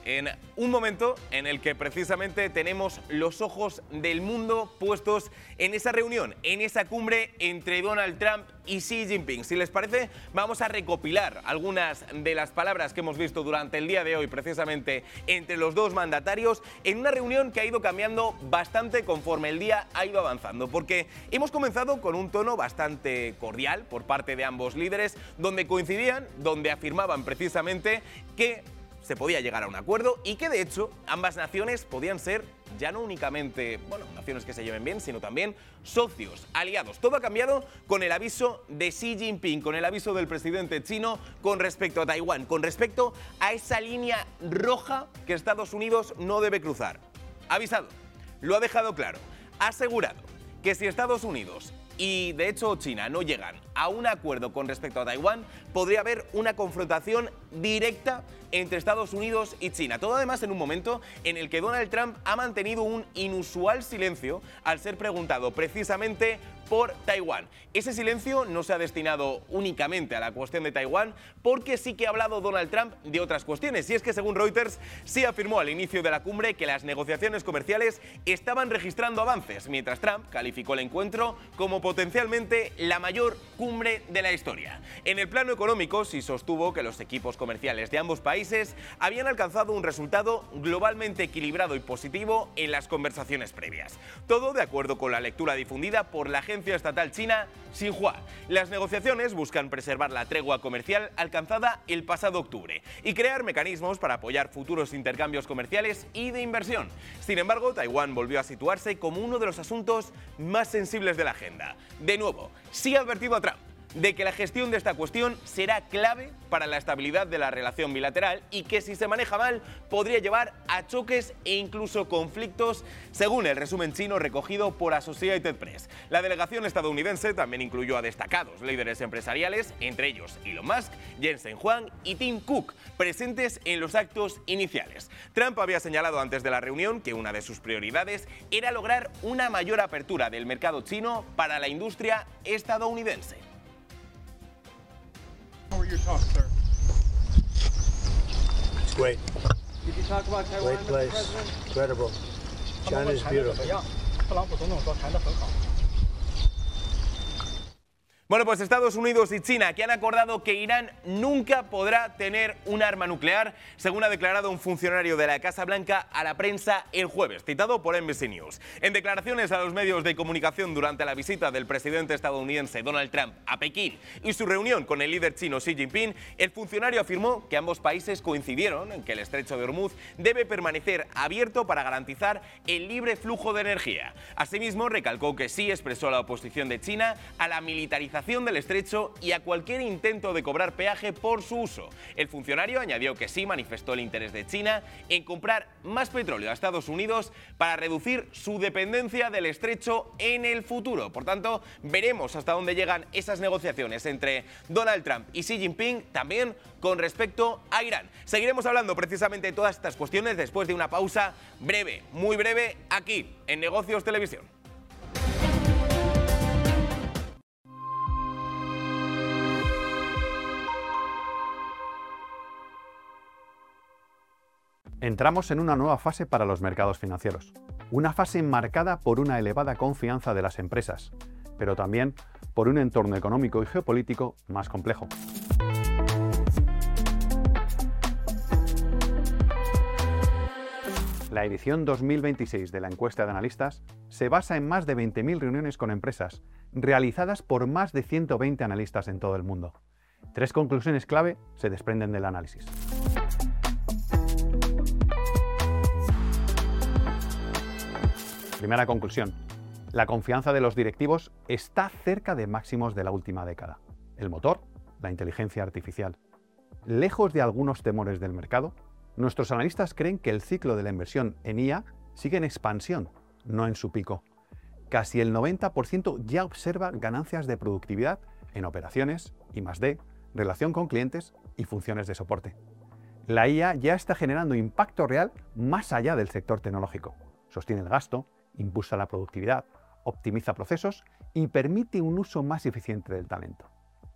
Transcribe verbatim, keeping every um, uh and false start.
en un momento en el que precisamente tenemos los ojos del mundo puestos en esa reunión, en esa cumbre entre Donald Trump y Xi Jinping. Si les parece, vamos a recopilar algunas de las palabras que hemos visto durante el día de hoy, precisamente entre los dos mandatarios, en una reunión que ha ido cambiando bastante conforme el día ha ido avanzando, porque hemos comenzado con un tono bastante cordial por parte de ambos líderes, donde coincidían, donde afirmaban precisamente que se podía llegar a un acuerdo y que de hecho ambas naciones podían ser ya no únicamente, bueno, naciones que se lleven bien, sino también socios, aliados. Todo ha cambiado con el aviso de Xi Jinping, con el aviso del presidente chino con respecto a Taiwán, con respecto a esa línea roja que Estados Unidos no debe cruzar. Ha avisado, lo ha dejado claro, ha asegurado que si Estados Unidos y de hecho China no llegan a un acuerdo con respecto a Taiwán, podría haber una confrontación directa entre Estados Unidos y China. Todo además en un momento en el que Donald Trump ha mantenido un inusual silencio al ser preguntado precisamente por Taiwán. Ese silencio no se ha destinado únicamente a la cuestión de Taiwán, porque sí que ha hablado Donald Trump de otras cuestiones. Y es que según Reuters, sí afirmó al inicio de la cumbre que las negociaciones comerciales estaban registrando avances, mientras Trump calificó el encuentro como potencialmente la mayor cumbre de la historia. En el plano económico, sí sostuvo que los equipos comerciales de ambos países habían alcanzado un resultado globalmente equilibrado y positivo en las conversaciones previas. Todo de acuerdo con la lectura difundida por la agencia estatal china Xinhua. Las negociaciones buscan preservar la tregua comercial alcanzada el pasado octubre y crear mecanismos para apoyar futuros intercambios comerciales y de inversión. Sin embargo, Taiwán volvió a situarse como uno de los asuntos más sensibles de la agenda. De nuevo, sí ha advertido a Trump de que la gestión de esta cuestión será clave para la estabilidad de la relación bilateral y que si se maneja mal podría llevar a choques e incluso conflictos, según el resumen chino recogido por Associated Press. La delegación estadounidense también incluyó a destacados líderes empresariales, entre ellos Elon Musk, Jensen Huang y Tim Cook, presentes en los actos iniciales. Trump había señalado antes de la reunión que una de sus prioridades era lograr una mayor apertura del mercado chino para la industria estadounidense. How were your talks, sir? It's great. Did you talk about Taiwan, Great place. Mister President? Incredible. China is beautiful. 特朗普总统说谈得很好。 Bueno, pues Estados Unidos y China, que han acordado que Irán nunca podrá tener un arma nuclear, según ha declarado un funcionario de la Casa Blanca a la prensa el jueves, citado por N B C News. En declaraciones a los medios de comunicación durante la visita del presidente estadounidense Donald Trump a Pekín y su reunión con el líder chino Xi Jinping, el funcionario afirmó que ambos países coincidieron en que el estrecho de Hormuz debe permanecer abierto para garantizar el libre flujo de energía. Asimismo, recalcó que sí expresó la oposición de China a la militarización del estrecho y a cualquier intento de cobrar peaje por su uso. El funcionario añadió que sí manifestó el interés de China en comprar más petróleo a Estados Unidos para reducir su dependencia del estrecho en el futuro. Por tanto, veremos hasta dónde llegan esas negociaciones entre Donald Trump y Xi Jinping, también con respecto a Irán. Seguiremos hablando precisamente de todas estas cuestiones después de una pausa breve, muy breve, aquí en Negocios Televisión. Entramos en una nueva fase para los mercados financieros, una fase marcada por una elevada confianza de las empresas, pero también por un entorno económico y geopolítico más complejo. La edición dos mil veintiséis de la encuesta de analistas se basa en más de veinte mil reuniones con empresas, realizadas por más de ciento veinte analistas en todo el mundo. Tres conclusiones clave se desprenden del análisis. Primera conclusión. La confianza de los directivos está cerca de máximos de la última década. El motor, la inteligencia artificial. Lejos de algunos temores del mercado, nuestros analistas creen que el ciclo de la inversión en I A sigue en expansión, no en su pico. Casi el noventa por ciento ya observa ganancias de productividad en operaciones, I más D, relación con clientes y funciones de soporte. La I A ya está generando impacto real más allá del sector tecnológico. Sostiene el gasto, impulsa la productividad, optimiza procesos y permite un uso más eficiente del talento.